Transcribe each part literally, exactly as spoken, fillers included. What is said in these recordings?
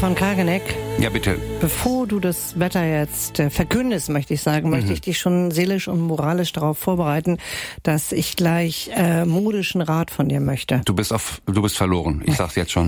von Kageneck. Ja, bitte. Bevor du das Wetter jetzt äh, verkündest, möchte ich sagen, mhm. möchte ich dich schon seelisch und moralisch darauf vorbereiten, dass ich gleich äh, modischen Rat von dir möchte. Du bist auf, du bist verloren. Ich sag's jetzt schon.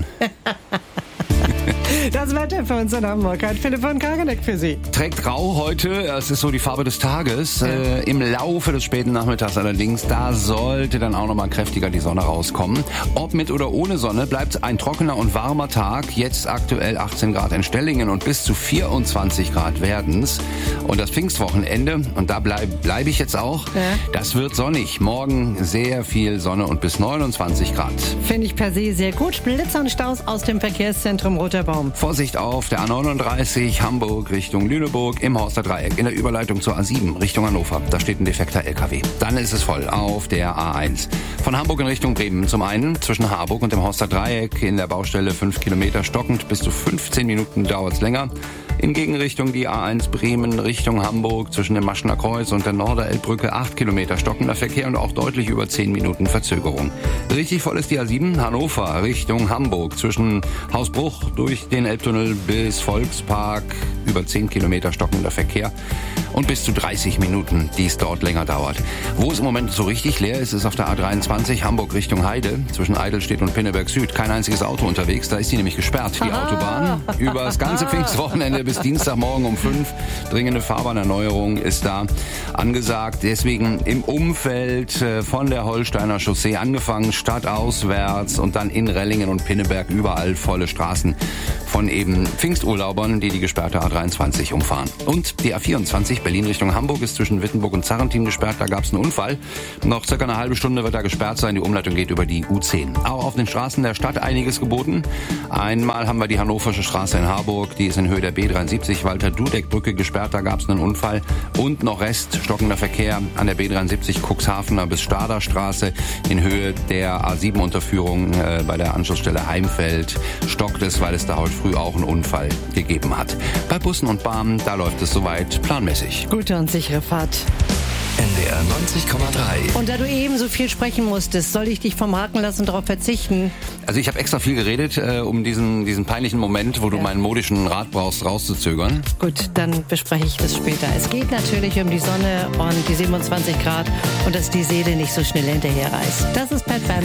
Das Wetter für uns in Hamburg hat Philipp von Kageneck für Sie. Trägt grau heute, es ist so die Farbe des Tages. Ja. Äh, Im Laufe des späten Nachmittags allerdings, da sollte dann auch nochmal kräftiger die Sonne rauskommen. Ob mit oder ohne Sonne, bleibt ein trockener und warmer Tag. Jetzt aktuell achtzehn Grad in Stellingen und bis zu vierundzwanzig Grad werden's. Und das Pfingstwochenende, und da bleibe bleib ich jetzt auch, ja. das wird sonnig. Morgen sehr viel Sonne und bis neunundzwanzig Grad. Finde ich per se sehr gut. Blitzer und Staus aus dem Verkehrszentrum Roter Baum. Vorsicht auf der A neununddreißig Hamburg Richtung Lüneburg im Horster Dreieck in der Überleitung zur A sieben Richtung Hannover. Da steht ein defekter L K W. Dann ist es voll auf der A eins. Von Hamburg in Richtung Bremen zum einen zwischen Harburg und dem Horster Dreieck in der Baustelle fünf Kilometer stockend. Bis zu fünfzehn Minuten dauert's länger. In Gegenrichtung die A eins Bremen Richtung Hamburg zwischen dem Maschener Kreuz und der Norderelbbrücke acht Kilometer stockender Verkehr und auch deutlich über zehn Minuten Verzögerung. Richtig voll ist die A sieben Hannover Richtung Hamburg zwischen Hausbruch durch den Elbtunnel bis Volkspark über zehn Kilometer stockender Verkehr und bis zu dreißig Minuten, die es dort länger dauert. Wo es im Moment so richtig leer ist, ist auf der A dreiundzwanzig Hamburg Richtung Heide zwischen Eidelstedt und Pinneberg Süd. Kein einziges Auto unterwegs, da ist die nämlich gesperrt, die Autobahn. Über das ganze Pfingstwochenende bis Dienstagmorgen um fünf. Dringende Fahrbahnerneuerung ist da angesagt. Deswegen im Umfeld von der Holsteiner Chaussee angefangen, stadtauswärts und dann in Rellingen und Pinneberg überall volle Straßen von eben Pfingsturlaubern, die die gesperrte A dreiundzwanzig umfahren. Und die A vierundzwanzig Berlin Richtung Hamburg ist zwischen Wittenburg und Zarrentin gesperrt. Da gab es einen Unfall. Noch circa eine halbe Stunde wird da gesperrt sein. Die Umleitung geht über die U zehn. Auch auf den Straßen der Stadt einiges geboten. Einmal haben wir die Hannoversche Straße in Harburg. Die ist in Höhe der B dreiundsiebzig Walter-Dudek-Brücke gesperrt. Da gab es einen Unfall. Und noch Rest stockender Verkehr an der B dreiundsiebzig Cuxhavener bis Stader Straße in Höhe der A sieben Unterführung äh, bei der Anschlussstelle Heimfeld. Stockt es, weil es da heute früh auch einen Unfall gegeben hat. Bei Bussen und Bahnen, da läuft es soweit planmäßig. Gute und sichere Fahrt. N D R neunzig Komma drei. Und da du eben so viel sprechen musstest, soll ich dich vom Haken lassen und darauf verzichten? Also ich habe extra viel geredet, äh, um diesen, diesen peinlichen Moment, wo du ja. meinen modischen Rat brauchst, rauszuzögern. Gut, dann bespreche ich das später. Es geht natürlich um die Sonne und die siebenundzwanzig Grad und dass die Seele nicht so schnell hinterherreißt. Das ist Pat Van.